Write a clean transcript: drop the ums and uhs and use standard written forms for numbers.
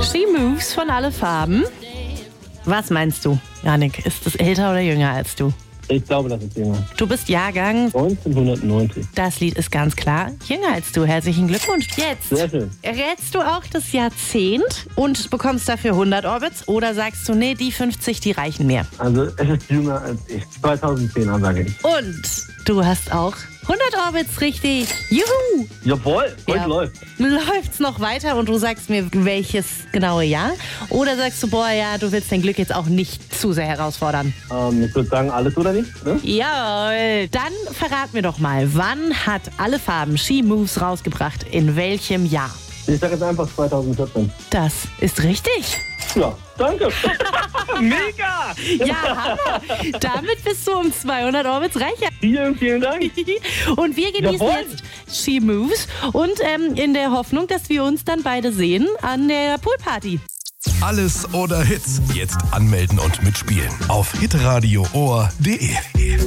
She Moves von Alle Farben. Was meinst du, Janik? Ist es älter oder jünger als du? Ich glaube, das ist jünger. Du bist Jahrgang 1990. Das Lied ist ganz klar jünger als du. Herzlichen Glückwunsch. Jetzt Sehr schön. rätst du auch das Jahrzehnt und bekommst dafür 100 Orbits oder sagst du, nee, die 50, die reichen mir? Also es ist jünger als ich. 2010er, sage ich. Und du hast auch 100 Orbits, richtig. Juhu! Jawohl, heute Ja. Läuft's noch weiter und du sagst mir, welches genaue Jahr? Oder sagst du, boah, ja, du willst dein Glück jetzt auch nicht zu sehr herausfordern? Ich würde sagen, alles oder nichts, ne? Jawohl. Dann verrat mir doch mal, wann hat Alle Farben She Moves rausgebracht? In welchem Jahr? Ich sage jetzt einfach 2014. Das ist richtig. Ja, danke. Mega! Ja, Hammer. Damit bist du um 200 Orbits reicher. Vielen Dank. Und wir genießen Jawohl. jetzt She Moves und in der Hoffnung, dass wir uns dann beide sehen an der Poolparty. Alles oder Hits. Jetzt anmelden und mitspielen auf hitradio.de.